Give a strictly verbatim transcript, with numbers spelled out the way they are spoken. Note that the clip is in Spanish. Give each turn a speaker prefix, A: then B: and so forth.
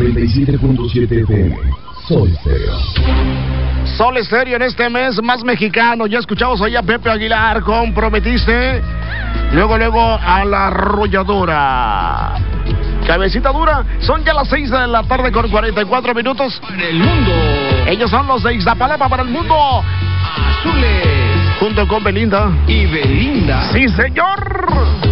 A: noventa y siete punto siete F M. Sol Estéreo.
B: Sol Estéreo en este mes más mexicano. Ya escuchamos ahí a Pepe Aguilar con Prometiste. Luego, luego a La Arrolladora. Cabecita dura. Son ya las seis de la tarde con cuarenta y cuatro minutos.
C: Para el mundo.
B: Ellos son los de Iztapalapa para el mundo.
C: Azules.
B: Junto con Belinda.
C: Y Belinda.
B: Sí, señor.